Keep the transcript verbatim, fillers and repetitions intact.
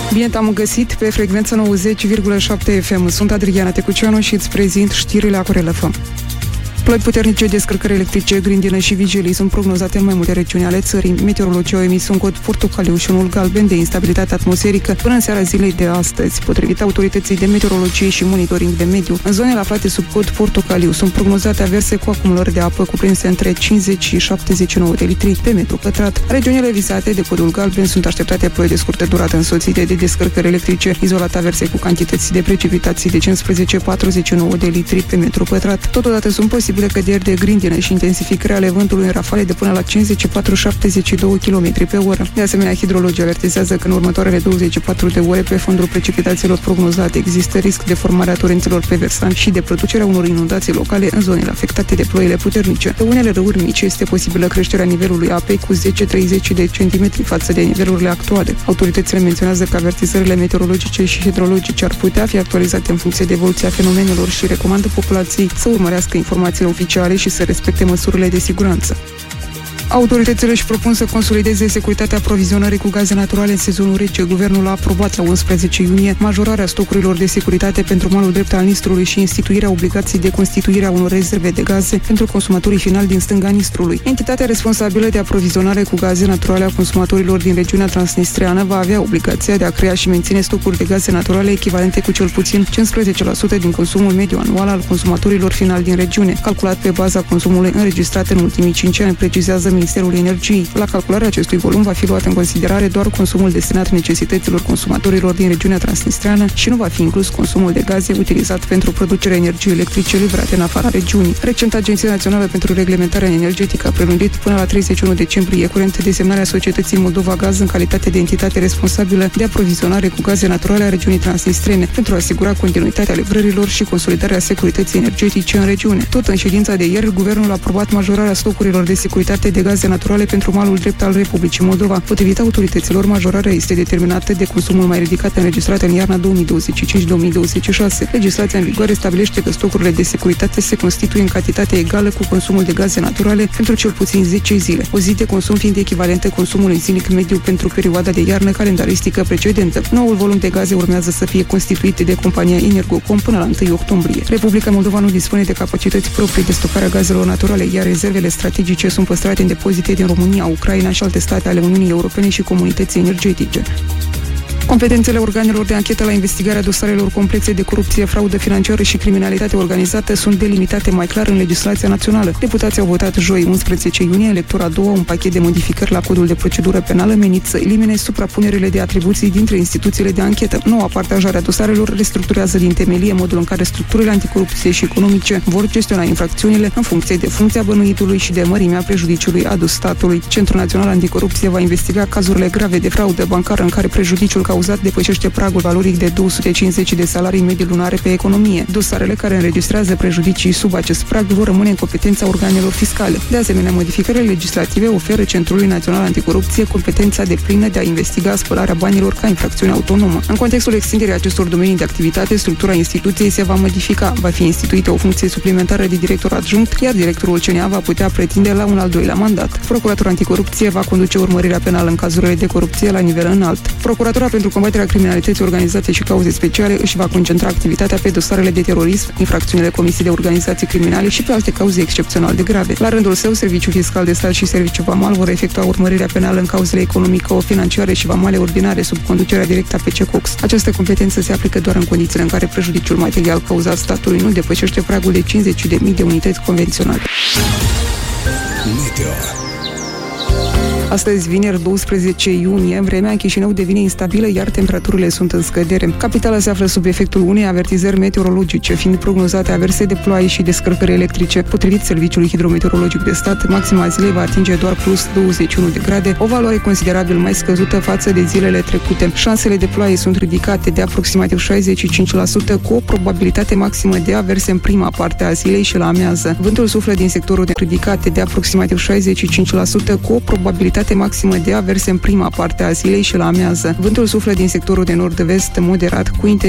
Bine te-am găsit pe frecvența nouăzeci virgulă șapte F M. Sunt Adriana Tecuceanu și îți prezint știrile Acorel F M. Ploi puternice, descărcări electrice, grindină și vigilii sunt prognozate în mai multe regiuni ale țării. Meteorologii au emis un cod portocaliu și unul galben de instabilitate atmosferică până în seara zilei de astăzi. Potrivit autorității de meteorologie și monitoring de mediu, în zonele aflate sub cod portocaliu sunt prognozate averse cu acumulări de apă cuprinse între cincizeci și șaptezeci și nouă de litri pe metru pătrat. Regiunile vizate de codul galben sunt așteptate ploi de scurtă durată însoțite de descărcări electrice, izolat averse cu cantități de precipitații de cincisprezece patruzeci și nouă de litri pe metru pătrat. Totodată sunt posibile căderi de grindină și intensificarea ale vântului în rafale de până la cincizeci și patru șaptezeci și doi kilometri pe oră. De asemenea, hidrologii avertizează că în următoarele douăzeci și patru de ore, pe fondul precipitațiilor prognozate, există risc de formarea torenților pe versant și de producerea unor inundații locale în zonele afectate de ploile puternice. Pe unele râuri mici este posibilă creșterea nivelului apei cu zece treizeci de centimetri față de nivelurile actuale. Autoritățile menționează că avertizările meteorologice și hidrologice ar putea fi actualizate în funcție de evoluția fenomenelor și recomandă populației să urmărească informațiile oficiale și să respecte măsurile de siguranță. Autoritățile își propun să consolideze securitatea aprovizionării cu gaze naturale în sezonul rece. Guvernul a aprobat la unsprezece iunie majorarea stocurilor de securitate pentru malul drept al Nistrului și instituirea obligației de constituire a unor rezerve de gaze pentru consumatorii finali din stânga Nistrului. Entitatea responsabilă de aprovizionare cu gaze naturale a consumatorilor din regiunea transnistreană va avea obligația de a crea și menține stocuri de gaze naturale echivalente cu cel puțin cincisprezece la sută din consumul mediu anual al consumatorilor finali din regiune, calculat pe baza consumului înregistrat în ultimii cinci ani, precizează Ministerul Energiei. La calcularea acestui volum va fi luat în considerare doar consumul destinat necesităților consumatorilor din regiunea transnistreană și nu va fi inclus consumul de gaze utilizat pentru producerea energiei electrice livrate în afara regiunii. Recent, Agenția Națională pentru Reglementare Energetică a prelungit până la treizeci și unu decembrie curent desemnarea societății Moldova Gaz în calitate de entitate responsabilă de aprovizionare cu gaze naturale a regiunii transnistrene pentru a asigura continuitatea livrărilor și consolidarea securității energetice în regiune. Tot în ședința de ieri, guvernul a aprobat majorarea stocurilor de securitate de gaze naturale pentru malul drept al Republicii Moldova. Potrivit autorităților, majorarea este determinată de consumul mai ridicat înregistrat în iarna două mii douăzeci și cinci două mii douăzeci și șase. Legislația în vigoare stabilește că stocurile de securitate se constituie în cantitate egală cu consumul de gaze naturale pentru cel puțin zece zile, o zi de consum fiind echivalentă consumului zilnic mediu pentru perioada de iarnă calendaristică precedentă. Noul volum de gaze urmează să fie constituit de compania Energocom până la întâi octombrie. Republica Moldova nu dispune de capacități proprii de stocare a gazelor naturale, iar rezervele strategice sunt păstrate în depozite din România, Ucraina și alte state ale Uniunii Europene și comunității energetice. Competențele organelor de anchetă la investigarea dosarelor complexe de corupție, fraudă financiară și criminalitate organizată sunt delimitate mai clar în legislația națională. Deputații au votat joi, unsprezece iunie, în lectura a doua, un pachet de modificări la codul de procedură penală menit să elimine suprapunerile de atribuții dintre instituțiile de anchetă. Noua partajare a dosarelor restructurează din temelie modul în care structurile anticorupție și economice vor gestiona infracțiunile în funcție de funcția bănuitului și de mărimea prejudiciului adus statului. Centrul Național Anticorupție va investiga cazurile grave de fraudă bancară în care prejudiciul cauzat depășește pragul valoric de două sute cincizeci de salarii medii lunare pe economie. Dosarele care înregistrează prejudicii sub acest prag vor rămâne în competența organelor fiscale. De asemenea, modificările legislative oferă Centrului Național Anticorupție competența deplină de a investiga spălarea banilor ca infracțiune autonomă. În contextul extinderii acestor domenii de activitate, structura instituției se va modifica. Va fi instituită o funcție suplimentară de director adjunct, iar directorul C N A va putea pretinde la un al doilea mandat. Procuratura Anticorupție va conduce urmărirea penală în cazurile de corupție la nivel înalt. Procuratura pentru combaterea criminalității organizate și cauze speciale își va concentra activitatea pe dosarele de terorism, infracțiunile comise de organizații criminale și pe alte cauze excepțional de grave. La rândul său, Serviciul Fiscal de Stat și Serviciul Vamal vor efectua urmărirea penală în cauzele economico-financiare și vamale ordinare sub conducerea directă a P C Cox. Această competență se aplică doar în condițiile în care prejudiciul material cauzat statului nu depășește pragul de cincizeci de mii de unități convenționale. Meteo. Astăzi, vineri, douăsprezece iunie, vremea în Chișinău devine instabilă, iar temperaturile sunt în scădere. Capitala se află sub efectul unei avertizări meteorologice, fiind prognozate averse de ploaie și descărcări electrice. Potrivit Serviciului Hidrometeorologic de Stat, maxima zilei va atinge doar plus douăzeci și unu de grade, o valoare considerabil mai scăzută față de zilele trecute. Șansele de ploaie sunt ridicate de aproximativ șaizeci și cinci la sută, cu o probabilitate maximă de averse în prima parte a zilei și la amiază. Vântul suflă din sectorul de ridicate de aproximativ șaizeci și cinci la sută, cu o probabilitate maximă de averse în prima parte a zilei și la amiază. Vântul suflă din sectorul de nord-vest moderat cu intensitate